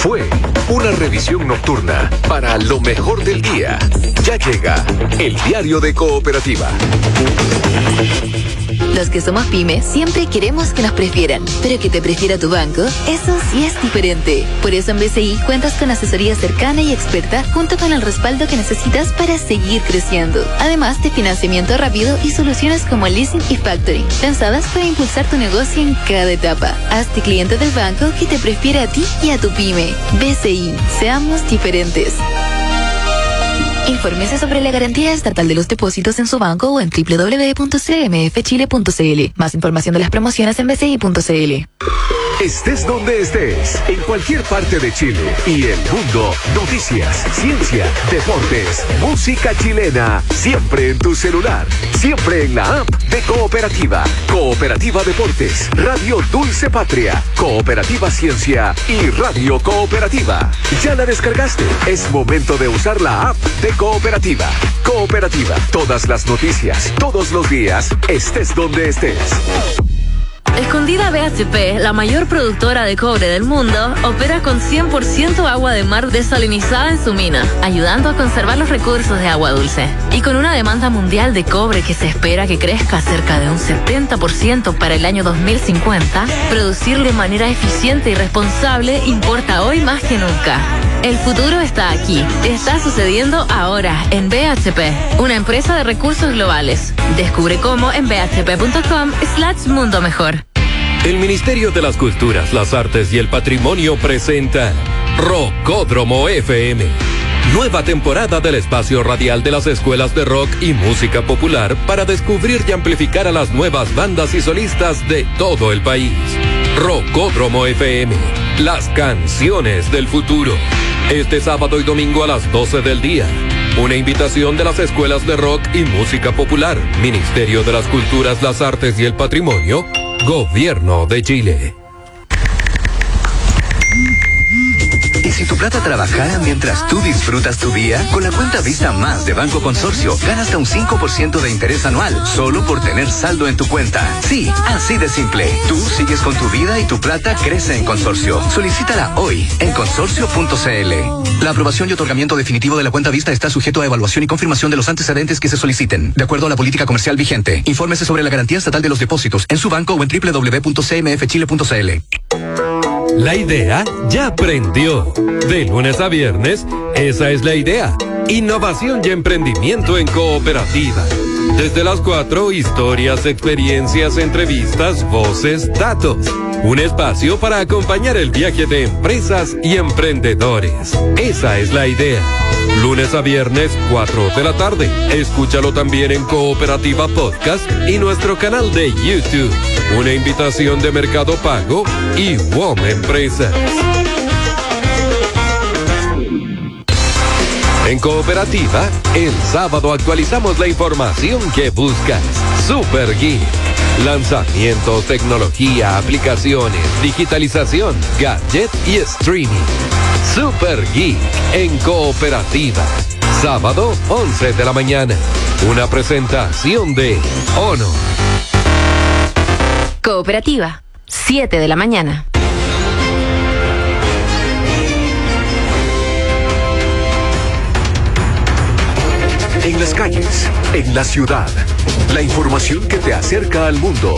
Fue una revisión nocturna para lo mejor del día. Ya llega el diario de Cooperativa. Los que somos pymes siempre queremos que nos prefieran, pero que te prefiera tu banco, eso sí es diferente. Por eso en BCI cuentas con asesoría cercana y experta junto con el respaldo que necesitas para seguir creciendo. Además de financiamiento rápido y soluciones como leasing y factoring, pensadas para impulsar tu negocio en cada etapa. Hazte cliente del banco que te prefiere a ti y a tu pyme. BCI, seamos diferentes. Infórmese sobre la garantía estatal de los depósitos en su banco o en www.cmfchile.cl. Más información de las promociones en bci.cl. Estés donde estés, en cualquier parte de Chile y el mundo, noticias, ciencia, deportes, música chilena, siempre en tu celular, siempre en la app de Cooperativa. Cooperativa Deportes, Radio Dulce Patria, Cooperativa Ciencia y Radio Cooperativa. ¿Ya la descargaste? Es momento de usar la app de Cooperativa. Cooperativa, todas las noticias, todos los días, estés donde estés. Escondida BHP, la mayor productora de cobre del mundo, opera con 100% agua de mar desalinizada en su mina, ayudando a conservar los recursos de agua dulce. Y con una demanda mundial de cobre que se espera que crezca cerca de un 70% para el año 2050, producir de manera eficiente y responsable importa hoy más que nunca. El futuro está aquí. Está sucediendo ahora en BHP, una empresa de recursos globales. Descubre cómo en bhp.com/mundo mejor. El Ministerio de las Culturas, las Artes y el Patrimonio presenta Rockódromo FM. Nueva temporada del espacio radial de las escuelas de rock y música popular para descubrir y amplificar a las nuevas bandas y solistas de todo el país. Rockódromo FM, las canciones del futuro. Este sábado y domingo a las 12 del día. Una invitación de las escuelas de rock y música popular, Ministerio de las Culturas, las Artes y el Patrimonio, Gobierno de Chile. ¿Y si tu plata trabajara mientras tú disfrutas tu día? Con la cuenta Visa Más de Banco Consorcio, gana hasta un 5% de interés anual, solo por tener saldo en tu cuenta. Sí, así de simple. Tú sigues con tu vida y tu plata crece en Consorcio. Solicítala hoy en consorcio.cl. La aprobación y otorgamiento definitivo de la cuenta Vista está sujeto a evaluación y confirmación de los antecedentes que se soliciten, de acuerdo a la política comercial vigente. Infórmese sobre la garantía estatal de los depósitos en su banco o en www.cmfchile.cl. La idea ya prendió. De lunes a viernes, esa es la idea. Innovación y emprendimiento en Cooperativa. Desde las 4, historias, experiencias, entrevistas, voces, datos. Un espacio para acompañar el viaje de empresas y emprendedores. Esa es la idea. Lunes a viernes, 4 de la tarde. Escúchalo también en Cooperativa Podcast y nuestro canal de YouTube. Una invitación de Mercado Pago y WOM Empresas. En Cooperativa, el sábado actualizamos la información que buscas. Super Geek. Lanzamientos, tecnología, aplicaciones, digitalización, gadget y streaming. Super Geek en Cooperativa. Sábado, 11 de la mañana. Una presentación de Honor. Cooperativa, 7 de la mañana. En las calles, en la ciudad, la información que te acerca al mundo.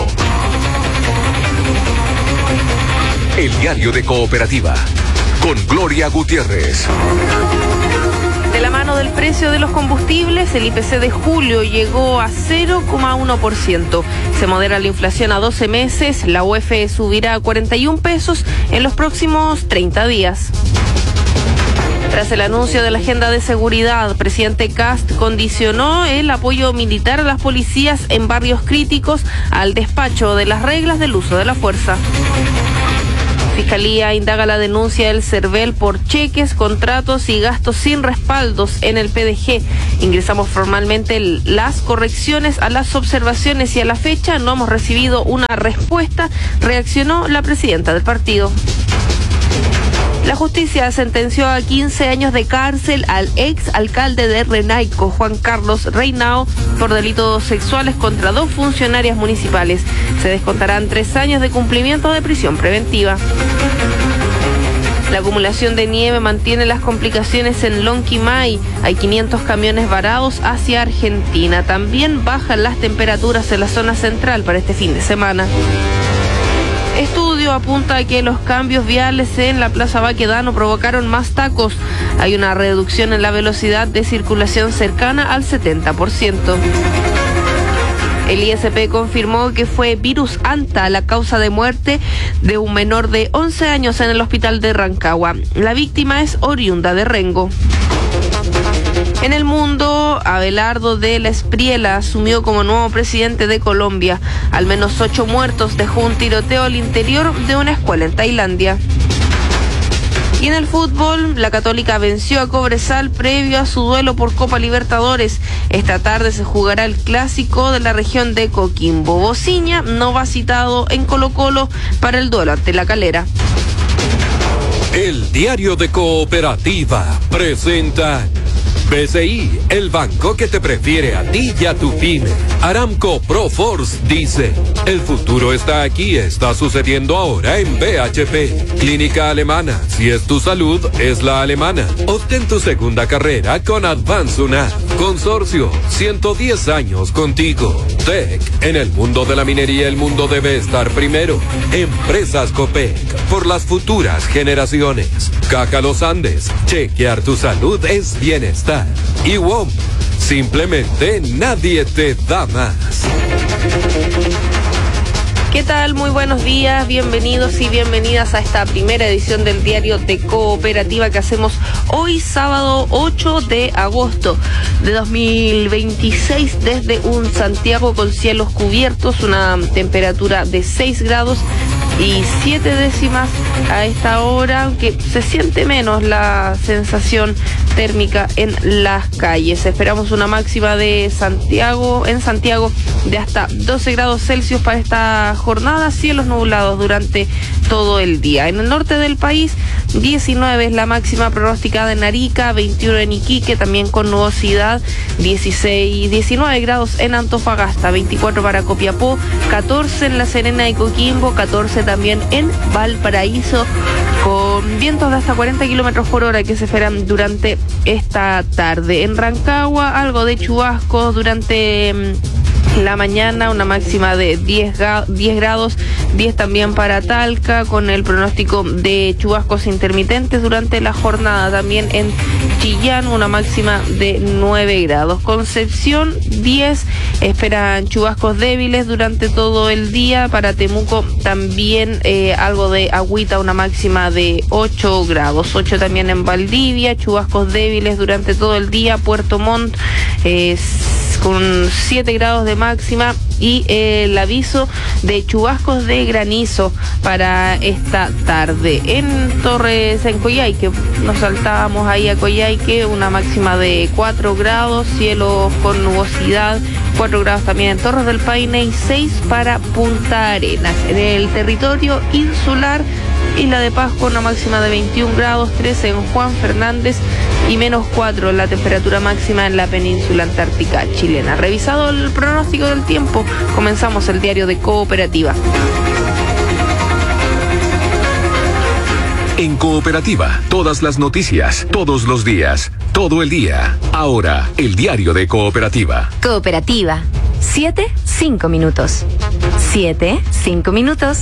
El diario de Cooperativa, con Gloria Gutiérrez. De la mano del precio de los combustibles, el IPC de julio llegó a 0,1%. Se modera la inflación a 12 meses, la UF subirá a 41 pesos en los próximos 30 días. Tras el anuncio de la agenda de seguridad, presidente Kast condicionó el apoyo militar a las policías en barrios críticos al despacho de las reglas del uso de la fuerza. Fiscalía indaga la denuncia del CERVEL por cheques, contratos y gastos sin respaldos en el PDG. Ingresamos formalmente las correcciones a las observaciones y a la fecha no hemos recibido una respuesta, reaccionó la presidenta del partido. La justicia sentenció a 15 años de cárcel al ex alcalde de Renaico, Juan Carlos Reinao, por delitos sexuales contra 2 funcionarias municipales. Se descontarán 3 años de cumplimiento de prisión preventiva. La acumulación de nieve mantiene las complicaciones en Lonquimay. Hay 500 camiones varados hacia Argentina. También bajan las temperaturas en la zona central para este fin de semana. Estudio apunta a que los cambios viales en la Plaza Baquedano provocaron más tacos. Hay una reducción en la velocidad de circulación cercana al 70%. El ISP confirmó que fue virus Anta la causa de muerte de un menor de 11 años en el hospital de Rancagua. La víctima es oriunda de Rengo. En el mundo, Abelardo de la Espriela asumió como nuevo presidente de Colombia. Al menos 8 muertos dejó un tiroteo al interior de una escuela en Tailandia. Y en el fútbol, la Católica venció a Cobresal previo a su duelo por Copa Libertadores. Esta tarde se jugará el clásico de la región de Coquimbo. Bociña no va citado en Colo-Colo para el duelo ante La Calera. El Diario de Cooperativa presenta BCI, el banco que te prefiere a ti y a tu pyme. Aramco Proforce dice, el futuro está aquí, está sucediendo ahora en BHP. Clínica Alemana, si es tu salud, es la alemana. Obtén tu segunda carrera con Advance UNAD. Consorcio, 110 años contigo. Tech, en el mundo de la minería el mundo debe estar primero. Empresas Copec, por las futuras generaciones. Caja Los Andes, chequear tu salud es bienestar. Y WOM, simplemente nadie te da más. ¿Qué tal? Muy buenos días, bienvenidos y bienvenidas a esta primera edición del Diario de Cooperativa que hacemos hoy sábado 8 de agosto de 2026 desde un Santiago con cielos cubiertos, una temperatura de 6 grados y 7 décimas a esta hora, aunque se siente menos la sensación térmica en las calles. Esperamos una máxima en Santiago de hasta 12 grados Celsius para esta jornada, cielos nublados durante todo el día. En el norte del país, 19 es la máxima pronosticada en Arica, 21 en Iquique, también con nubosidad, 19 grados en Antofagasta, 24 para Copiapó, 14 en La Serena y Coquimbo, 14 también en Valparaíso, con vientos de hasta 40 kilómetros por hora que se esperan durante esta tarde. En Rancagua, algo de chubascos durante la mañana, una máxima de 10 grados, 10 también para Talca, con el pronóstico de chubascos intermitentes durante la jornada. También en Chillán, una máxima de 9 grados. Concepción, 10, esperan chubascos débiles durante todo el día. Para Temuco también algo de agüita, una máxima de 8 grados. 8 también en Valdivia, chubascos débiles durante todo el día. Puerto Montt, con 7 grados de máxima y el aviso de chubascos de granizo para esta tarde. En Torres, en Coyhaique, nos saltábamos ahí a Coyhaique, una máxima de 4 grados, cielos con nubosidad, 4 grados también en Torres del Paine y 6 para Punta Arenas. En el territorio insular, Isla de Pascua, una máxima de 21 grados, 13 en Juan Fernández y menos 4 la temperatura máxima en la península antártica chilena. Revisado el pronóstico del tiempo, comenzamos el Diario de Cooperativa. En Cooperativa, todas las noticias, todos los días, todo el día. Ahora, el Diario de Cooperativa. Cooperativa. 7-5 minutos. 7-5 minutos.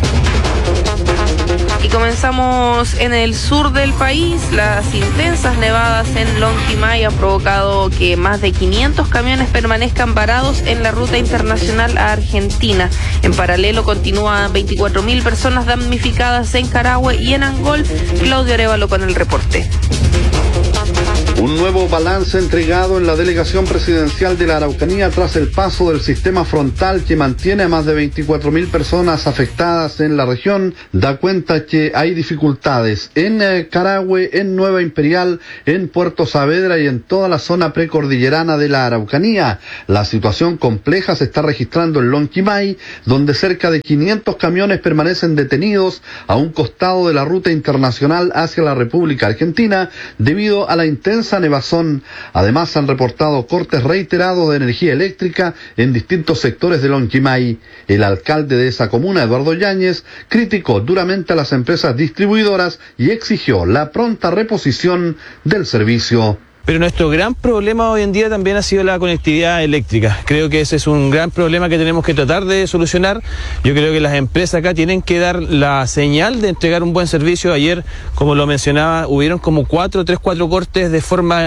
Y comenzamos en el sur del país. Las intensas nevadas en Lonquimay han provocado que más de 500 camiones permanezcan varados en la ruta internacional a Argentina. En paralelo, continúan 24.000 personas damnificadas en Carahue y en Angol. Claudio Arévalo con el reporte. Un nuevo balance entregado en la delegación presidencial de la Araucanía tras el paso del sistema frontal que mantiene a más de 24.000 personas afectadas en la región da cuenta que hay dificultades en Carahue, en Nueva Imperial, en Puerto Saavedra y en toda la zona precordillerana de la Araucanía. La situación compleja se está registrando en Lonquimay, donde cerca de 500 camiones permanecen detenidos a un costado de la ruta internacional hacia la República Argentina debido a la intensa esa nevazón. Además, han reportado cortes reiterados de energía eléctrica en distintos sectores de Lonquimay. El alcalde de esa comuna, Eduardo Yáñez, criticó duramente a las empresas distribuidoras y exigió la pronta reposición del servicio. Pero nuestro gran problema hoy en día también ha sido la conectividad eléctrica. Creo que ese es un gran problema que tenemos que tratar de solucionar. Yo creo que las empresas acá tienen que dar la señal de entregar un buen servicio. Ayer, como lo mencionaba, hubieron como 4 cortes de forma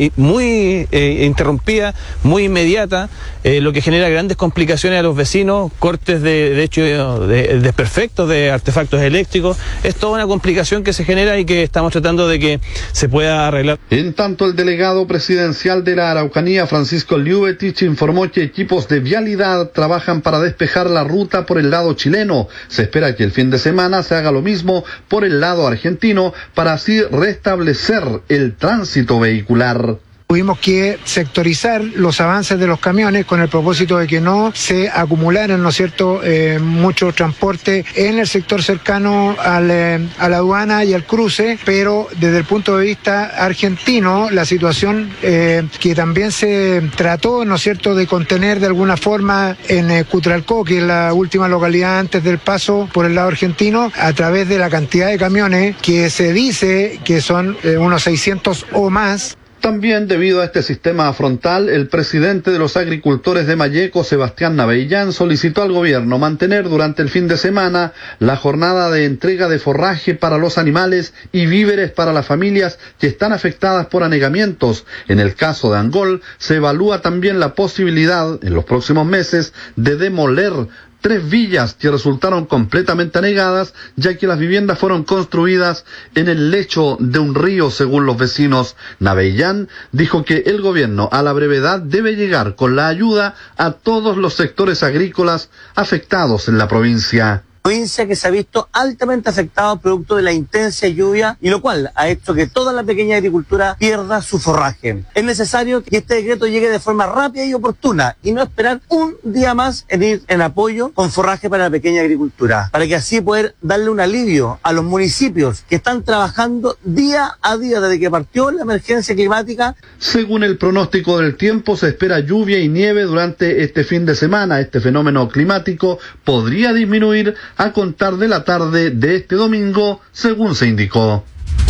muy interrumpida, muy inmediata, lo que genera grandes complicaciones a los vecinos, cortes de hecho desperfectos de artefactos eléctricos. Es toda una complicación que se genera y que estamos tratando de que se pueda arreglar. En tanto, el delegado presidencial de la Araucanía, Francisco Liubetich, informó que equipos de vialidad trabajan para despejar la ruta por el lado chileno. Se espera que el fin de semana se haga lo mismo por el lado argentino para así restablecer el tránsito vehicular. Tuvimos que sectorizar los avances de los camiones con el propósito de que no se acumularan, ¿no es cierto?, mucho transporte en el sector cercano a la aduana y al cruce, pero desde el punto de vista argentino, la situación que también se trató, ¿no es cierto?, de contener de alguna forma en Cutralcó, que es la última localidad antes del paso por el lado argentino, a través de la cantidad de camiones que se dice que son unos 600 o más. También debido a este sistema frontal, el presidente de los agricultores de Malleco, Sebastián Navellán, solicitó al gobierno mantener durante el fin de semana la jornada de entrega de forraje para los animales y víveres para las familias que están afectadas por anegamientos. En el caso de Angol, se evalúa también la posibilidad, en los próximos meses, de demoler 3 villas que resultaron completamente anegadas, ya que las viviendas fueron construidas en el lecho de un río, según los vecinos. Navellán dijo que el gobierno a la brevedad debe llegar con la ayuda a todos los sectores agrícolas afectados en la provincia. Provincia que se ha visto altamente afectada producto de la intensa lluvia, y lo cual ha hecho que toda la pequeña agricultura pierda su forraje. Es necesario que este decreto llegue de forma rápida y oportuna y no esperar un día más en ir en apoyo con forraje para la pequeña agricultura, para que así poder darle un alivio a los municipios que están trabajando día a día desde que partió la emergencia climática. Según el pronóstico del tiempo, se espera lluvia y nieve durante este fin de semana. Este fenómeno climático podría disminuir a contar de la tarde de este domingo, según se indicó.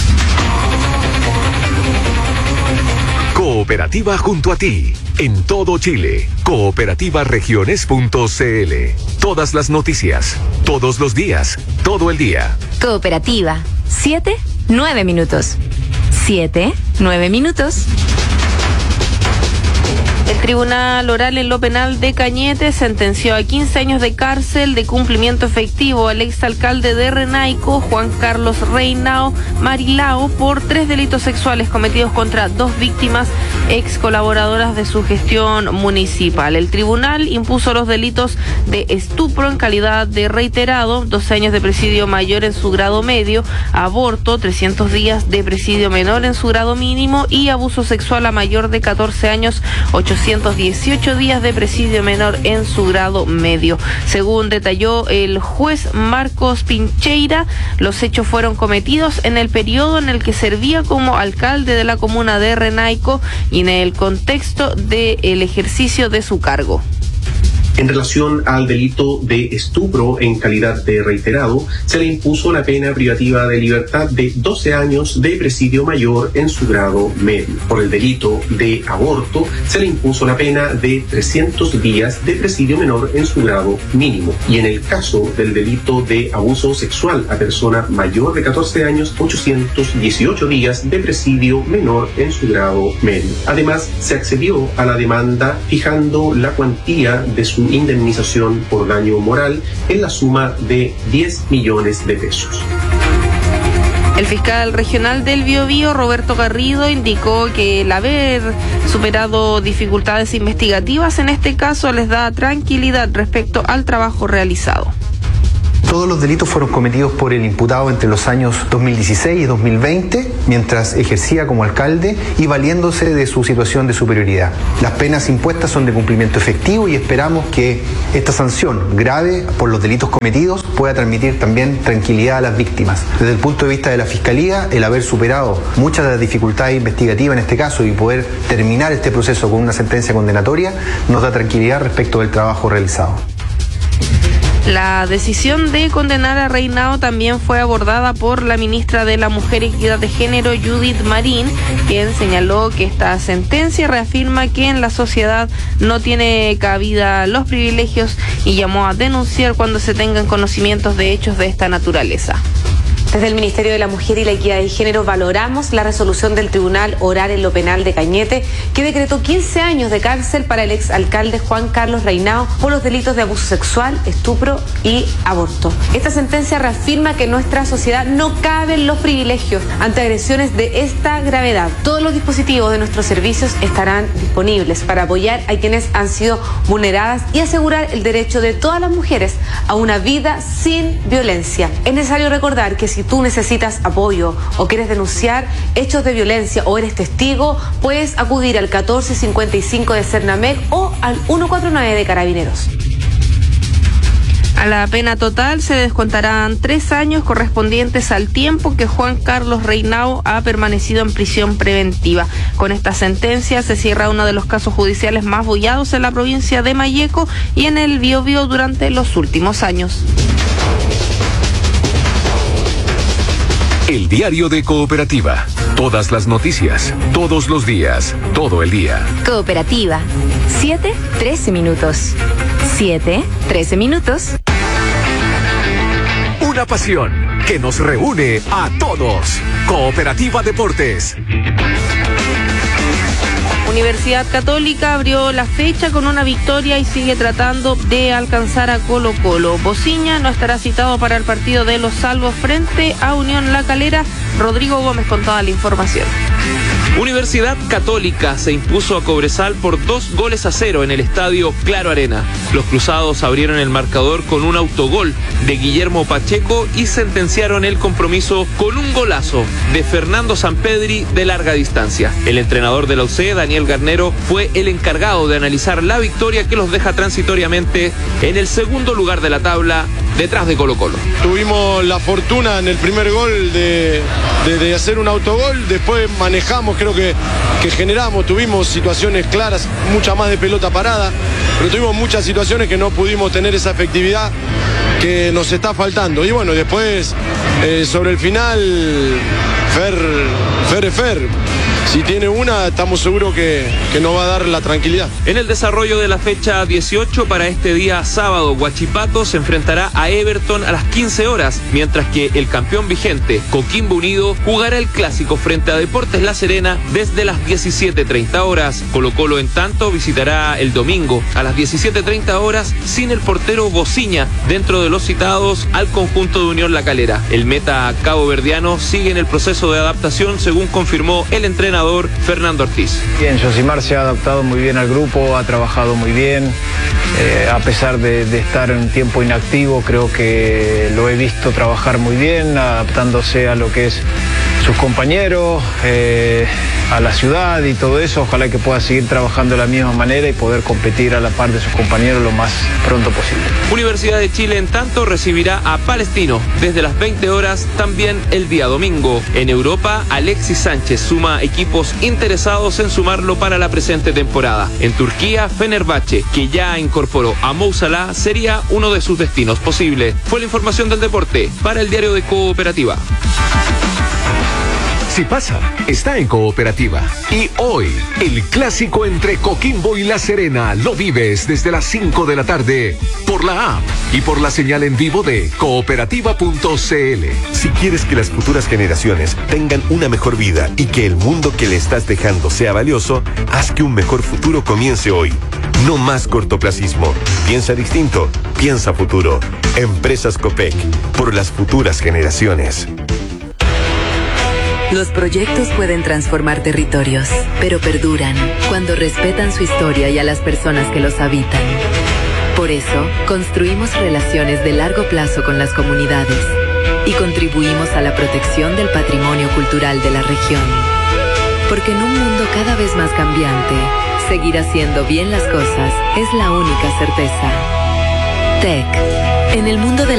Cooperativa junto a ti, en todo Chile. Cooperativaregiones.cl. Todas las noticias, todos los días, todo el día. Cooperativa. 7-9 minutos. 7-9 minutos. El Tribunal Oral en lo Penal de Cañete sentenció a 15 años de cárcel de cumplimiento efectivo al exalcalde de Renaico, Juan Carlos Reinao Marilao, por 3 delitos sexuales cometidos contra 2 víctimas ex colaboradoras de su gestión municipal. El tribunal impuso los delitos de estupro en calidad de reiterado, 12 años de presidio mayor en su grado medio, aborto, 300 días de presidio menor en su grado mínimo, y abuso sexual a mayor de 14 años, 818 días de presidio menor en su grado medio. Según detalló el juez Marcos Pincheira, los hechos fueron cometidos en el periodo en el que servía como alcalde de la comuna de Renaico y en el contexto del ejercicio de su cargo. En relación al delito de estupro en calidad de reiterado, se le impuso la pena privativa de libertad de 12 años de presidio mayor en su grado medio. Por el delito de aborto, se le impuso la pena de 300 días de presidio menor en su grado mínimo. Y en el caso del delito de abuso sexual a persona mayor de 14 años, 818 días de presidio menor en su grado medio. Además, se accedió a la demanda fijando la cuantía de su indemnización por daño moral en la suma de 10 millones de pesos. El fiscal regional del Biobío, Roberto Garrido, indicó que el haber superado dificultades investigativas en este caso les da tranquilidad respecto al trabajo realizado. Todos los delitos fueron cometidos por el imputado entre los años 2016 y 2020, mientras ejercía como alcalde y valiéndose de su situación de superioridad. Las penas impuestas son de cumplimiento efectivo y esperamos que esta sanción grave por los delitos cometidos pueda transmitir también tranquilidad a las víctimas. Desde el punto de vista de la Fiscalía, el haber superado muchas de las dificultades investigativas en este caso y poder terminar este proceso con una sentencia condenatoria nos da tranquilidad respecto del trabajo realizado. La decisión de condenar a Reinao también fue abordada por la ministra de la Mujer y Equidad de Género, Judith Marín, quien señaló que esta sentencia reafirma que en la sociedad no tiene cabida los privilegios y llamó a denunciar cuando se tengan conocimientos de hechos de esta naturaleza. Desde el Ministerio de la Mujer y la Equidad de Género valoramos la resolución del Tribunal Oral en lo Penal de Cañete, que decretó 15 años de cárcel para el exalcalde Juan Carlos Reinao por los delitos de abuso sexual, estupro y aborto. Esta sentencia reafirma que en nuestra sociedad no caben los privilegios ante agresiones de esta gravedad. Todos los dispositivos de nuestros servicios estarán disponibles para apoyar a quienes han sido vulneradas y asegurar el derecho de todas las mujeres a una vida sin violencia. Es necesario recordar que si tú necesitas apoyo o quieres denunciar hechos de violencia o eres testigo, puedes acudir al 1455 de Cernamec o al 149 de Carabineros. A la pena total se descontarán 3 años correspondientes al tiempo que Juan Carlos Reinao ha permanecido en prisión preventiva. Con esta sentencia se cierra uno de los casos judiciales más bullados en la provincia de Malleco y en el Biobío durante los últimos años. El diario de Cooperativa. Todas las noticias, todos los días, todo el día. Cooperativa. 7:13 minutos. 7:13 minutos. Una pasión que nos reúne a todos. Cooperativa Deportes. Universidad Católica abrió la fecha con una victoria y sigue tratando de alcanzar a Colo-Colo. Bociña no estará citado para el partido de Los Salvos frente a Unión La Calera. Rodrigo Gómez con toda la información. Universidad Católica se impuso a Cobresal por 2-0 en el estadio Claro Arena. Los cruzados abrieron el marcador con un autogol de Guillermo Pacheco y sentenciaron el compromiso con un golazo de Fernando Sampedri de larga distancia. El entrenador de la UC, Daniel Garnero, fue el encargado de analizar la victoria que los deja transitoriamente en el segundo lugar de la tabla, detrás de Colo-Colo. Tuvimos la fortuna en el primer gol de hacer un autogol, después manejamos, creo que generamos, tuvimos situaciones claras, mucha más de pelota parada, pero tuvimos muchas situaciones que no pudimos tener esa efectividad que nos está faltando. Y bueno, después sobre el final, Fer. Si tiene una, estamos seguros que nos va a dar la tranquilidad. En el desarrollo de la fecha 18 para este día sábado, Huachipato se enfrentará a Everton a las 15 horas, mientras que el campeón vigente, Coquimbo Unido, jugará el clásico frente a Deportes La Serena desde las 17:30 horas. Colo-Colo, en tanto, visitará el domingo a las 17:30 horas sin el portero Bociña dentro de los citados al conjunto de Unión La Calera. El meta caboverdiano sigue en el proceso de adaptación, según confirmó el entrenador Fernando Ortiz. Bien, Josimar se ha adaptado muy bien al grupo, ha trabajado muy bien, a pesar de estar en un tiempo inactivo, creo que lo he visto trabajar muy bien, adaptándose a lo que es sus compañeros, a la ciudad y todo eso. Ojalá que pueda seguir trabajando de la misma manera y poder competir a la par de sus compañeros lo más pronto posible. Universidad de Chile, en tanto, recibirá a Palestino desde las 20 horas también el día domingo. En Europa, Alexis Sánchez suma equipos interesados en sumarlo para la presente temporada. En Turquía, Fenerbahce, que ya incorporó a Mo Salah, sería uno de sus destinos posibles. Fue la información del deporte para el diario de Cooperativa. Si pasa, está en Cooperativa. Y hoy, el clásico entre Coquimbo y La Serena lo vives desde las 5 de la tarde por la app y por la señal en vivo de cooperativa.cl. Si quieres que las futuras generaciones tengan una mejor vida y que el mundo que le estás dejando sea valioso, haz que un mejor futuro comience hoy. No más cortoplacismo. Piensa distinto, piensa futuro. Empresas Copec, por las futuras generaciones. Los proyectos pueden transformar territorios, pero perduran cuando respetan su historia y a las personas que los habitan. Por eso, construimos relaciones de largo plazo con las comunidades y contribuimos a la protección del patrimonio cultural de la región. Porque en un mundo cada vez más cambiante, seguir haciendo bien las cosas es la única certeza. TEC. En el mundo de